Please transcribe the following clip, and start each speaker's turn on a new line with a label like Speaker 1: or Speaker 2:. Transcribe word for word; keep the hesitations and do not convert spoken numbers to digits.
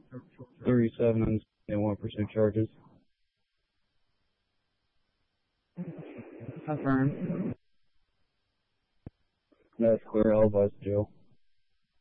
Speaker 1: thirty-seven and one percent charges. Confirmed. That's clear. I'll advise the jail.